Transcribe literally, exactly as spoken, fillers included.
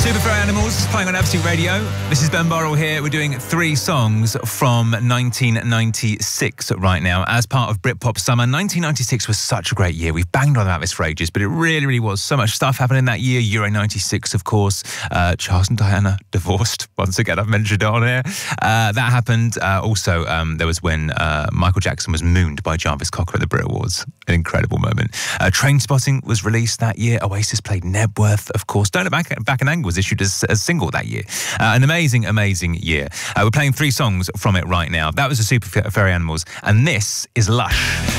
Super Furry Animals playing on Absolute Radio. This is Ben Burrell here. We're doing three songs from nineteen ninety-six right now as part of Britpop Summer. nineteen ninety-six was such a great year. We've banged on about this for ages, but it really, really was. So much stuff happened in that year. Euro ninety-six, of course. Uh, Charles and Diana divorced. Once again, I've mentioned it on here. Uh, that happened. Uh, also, um, there was when uh, Michael Jackson was mooned by Jarvis Cocker at the Brit Awards. An incredible moment. Uh, Trainspotting was released that year. Oasis played Nebworth, of course. Don't Look Back, Back in Anger was issued as a single that year. Uh, an amazing, amazing year. Uh, we're playing three songs from it right now. That was the Super Furry Animals, and this is Lush.